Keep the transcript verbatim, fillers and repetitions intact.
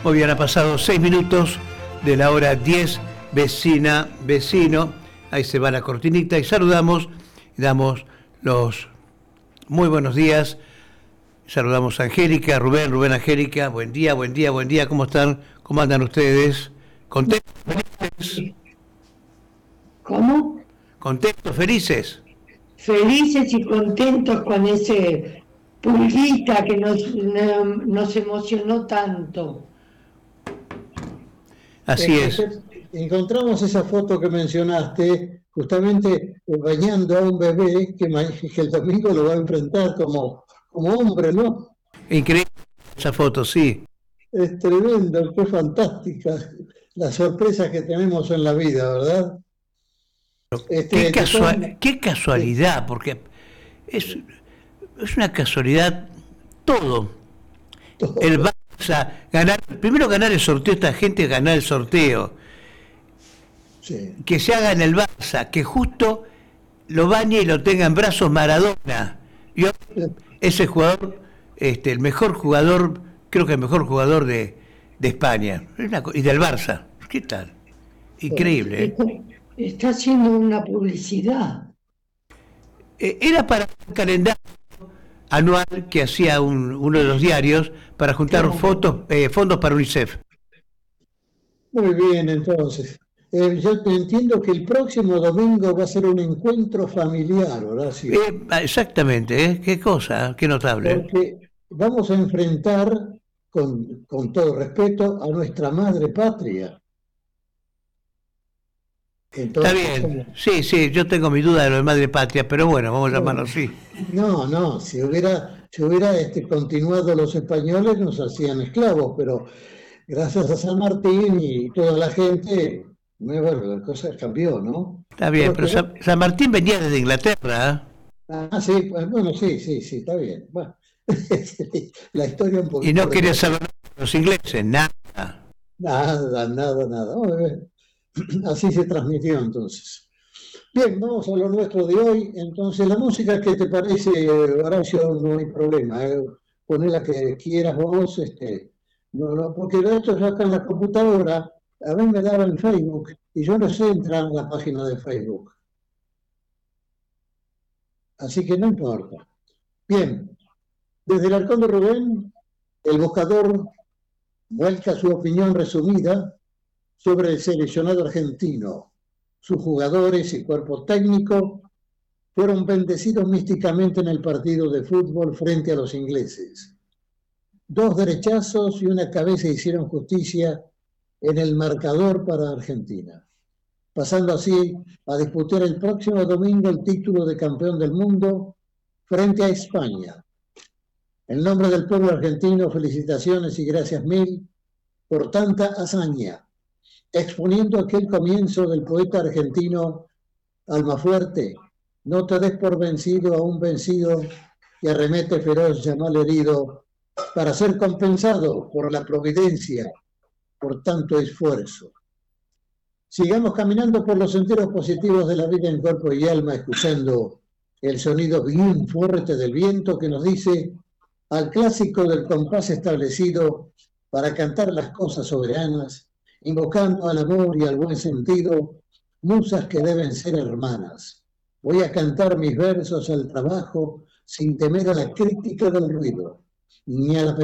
Muy bien, ha pasado seis minutos de la hora diez, vecina, vecino. Ahí se va la cortinita y saludamos y damos los muy buenos días. Saludamos a Angélica, Rubén, Rubén, Angélica. Buen día, buen día, buen día. ¿Cómo están? ¿Cómo andan ustedes? ¿Contentos, felices? ¿Cómo? ¿Contentos, felices? Felices y contentos con ese Pulguita que nos, no- nos emocionó tanto. Así es. Encontramos esa foto que mencionaste, justamente eh, bañando a un bebé que, ma- que el domingo lo va a enfrentar como, como hombre, ¿no? Increíble esa foto, sí. Es tremendo, qué fantástica la sorpresa que tenemos en la vida, ¿verdad? Este, Qué, de casua- todas- qué casualidad, porque es, es una casualidad todo. todo- El Barça, ganar, primero ganar el sorteo, esta gente ganar el sorteo, sí. que se haga en el Barça, que justo lo bañe y lo tenga en brazos Maradona. Y hoy ese jugador, este, el mejor jugador, creo que el mejor jugador de, de España Es una co- y del Barça. ¿Qué tal? Increíble, ¿eh? Está, está haciendo una publicidad. Eh, Era para un calendario anual que hacía un- uno de los diarios para juntar Claro. fotos, eh, fondos para UNICEF. Muy bien, entonces. Eh, yo entiendo que el próximo domingo va a ser un encuentro familiar, Horacio. Eh, exactamente, ¿eh? Qué cosa, qué notable. Porque vamos a enfrentar, con, con todo respeto, a nuestra madre patria. Está Entonces, bien, como- sí, sí, yo tengo mi duda de lo de madre patria, pero bueno, vamos a llamarlo así. no, no, si hubiera, si hubiera este, continuado los españoles nos hacían esclavos, pero gracias a San Martín y toda la gente, bueno, la cosa cambió, ¿no? Está bien, Creo pero que- San, San Martín venía desde Inglaterra, Ah, sí, pues, bueno, sí, sí, sí, está bien. Bueno, la historia un ¿eh? poquito... Y no quería retrasada. saber nada de los ingleses, nada. Nada, nada, nada. Muy bien. Así se transmitió entonces. Bien, vamos a lo nuestro de hoy. Entonces, la música, ¿qué te parece, Horacio? No hay problema. ¿Eh? Poné la que quieras vos. Este, no, no, porque de esto yo acá en la computadora, a mí me daba en Facebook y yo no sé entrar en la página de Facebook. Así que no importa. Bien, desde el Arcón de Rubén, el buscador vuelca su opinión resumida sobre el seleccionado argentino. Sus jugadores y cuerpo técnico fueron bendecidos místicamente en el partido de fútbol frente a los ingleses. Dos derechazos y una cabeza hicieron justicia en el marcador para Argentina, pasando así a disputar el próximo domingo el título de campeón del mundo frente a España. En nombre del pueblo argentino, felicitaciones y gracias mil por tanta hazaña, exponiendo aquel comienzo del poeta argentino Almafuerte: no te des por vencido a un vencido y arremete feroz ya mal herido para ser compensado por la providencia por tanto esfuerzo. Sigamos caminando por los senderos positivos de la vida en cuerpo y alma, escuchando el sonido bien fuerte del viento que nos dice al clásico del compás establecido para cantar las cosas soberanas, invocando al amor y al buen sentido, musas que deben ser hermanas. Voy a cantar mis versos al trabajo sin temer a la crítica del ruido, ni a la